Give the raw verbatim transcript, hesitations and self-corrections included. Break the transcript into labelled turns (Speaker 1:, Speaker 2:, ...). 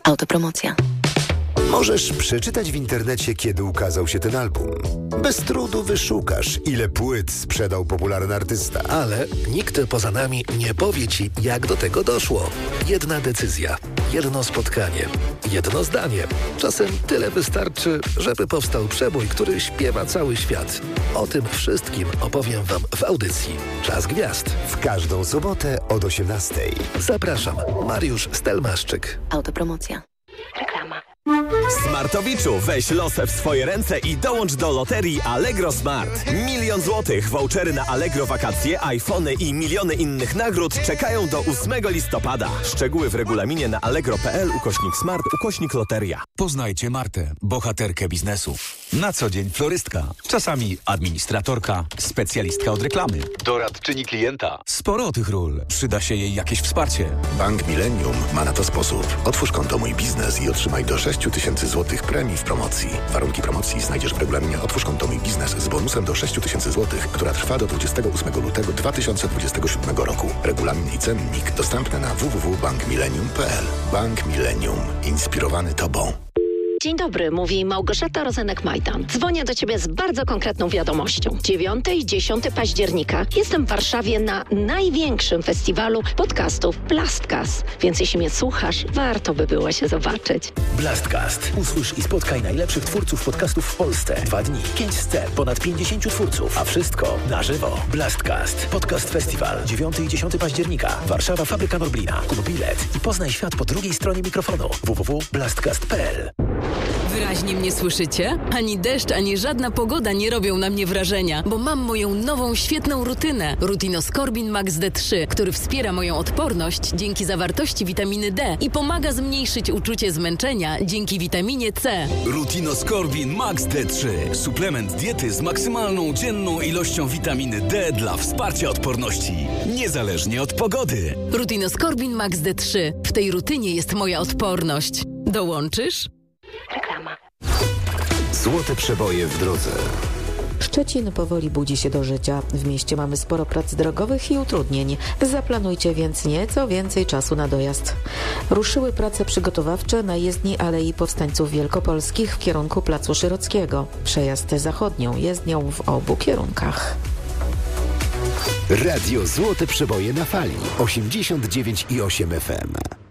Speaker 1: Autopromocja.
Speaker 2: Możesz przeczytać w internecie, kiedy ukazał się ten album. Bez trudu wyszukasz, ile płyt sprzedał popularny artysta.
Speaker 3: Ale nikt poza nami nie powie Ci, jak do tego doszło. Jedna decyzja, jedno spotkanie, jedno zdanie. Czasem tyle wystarczy, żeby powstał przebój, który śpiewa cały świat. O tym wszystkim opowiem Wam w audycji Czas Gwiazd.
Speaker 2: W każdą sobotę od osiemnastej.
Speaker 3: Zapraszam, Mariusz Stelmaszczyk.
Speaker 1: Autopromocja. Reklama.
Speaker 4: Smartowiczu, weź losę w swoje ręce i dołącz do loterii Allegro Smart. Milion złotych, vouchery na Allegro wakacje, iPhony i miliony innych nagród czekają do ósmego listopada. Szczegóły w regulaminie na allegro.pl ukośnik smart ukośnik loteria.
Speaker 5: Poznajcie Martę, bohaterkę biznesu. Na co dzień florystka, czasami administratorka, specjalistka od reklamy, doradczyni klienta. Sporo tych ról. Przyda się jej jakieś wsparcie.
Speaker 6: Bank Millennium ma na to sposób. Otwórz konto Mój Biznes i otrzymaj do sześć tysięcy złotych premii w promocji. Warunki promocji znajdziesz w regulaminie Otwórz konto Mój Biznes z bonusem do sześć tysięcy złotych, która trwa do dwudziestego ósmego lutego dwa tysiące dwudziestego siódmego roku. Regulamin i cennik dostępny na w w w kropka bank millennium kropka p l. Bank Millennium. Inspirowany Tobą.
Speaker 7: Dzień dobry, mówi Małgorzata Rozenek-Majdan. Dzwonię do Ciebie z bardzo konkretną wiadomością. dziewiątego i dziesiątego października jestem w Warszawie na największym festiwalu podcastów Blastcast. Więc jeśli mnie słuchasz, warto by było się zobaczyć.
Speaker 3: Blastcast. Usłysz i spotkaj najlepszych twórców podcastów w Polsce. Dwa dni, pięć scen, ponad pięćdziesięciu twórców, a wszystko na żywo. Blastcast. Podcast Festiwal. dziewiątego i dziesiątego października. Warszawa, Fabryka Norblina. Kup bilet i poznaj świat po drugiej stronie mikrofonu. w w w kropka blastcast kropka p l.
Speaker 8: Wyraźnie mnie słyszycie? Ani deszcz, ani żadna pogoda nie robią na mnie wrażenia, bo mam moją nową, świetną rutynę. Rutinoskorbin Max D trzy, który wspiera moją odporność dzięki zawartości witaminy D i pomaga zmniejszyć uczucie zmęczenia dzięki witaminie C.
Speaker 5: Rutinoskorbin Max D trzy. Suplement diety z maksymalną dzienną ilością witaminy D dla wsparcia odporności. Niezależnie od pogody.
Speaker 8: Rutinoskorbin Max D trzy. W tej rutynie jest moja odporność. Dołączysz?
Speaker 1: Reklama.
Speaker 2: Złote przeboje w drodze.
Speaker 9: Szczecin powoli budzi się do życia. W mieście mamy sporo prac drogowych i utrudnień. Zaplanujcie więc nieco więcej czasu na dojazd. Ruszyły prace przygotowawcze na jezdni Alei Powstańców Wielkopolskich w kierunku Placu Szyrockiego. Przejazd zachodnią jezdnią w obu kierunkach.
Speaker 2: Radio Złote przeboje na fali osiemdziesiąt dziewięć i osiem F M.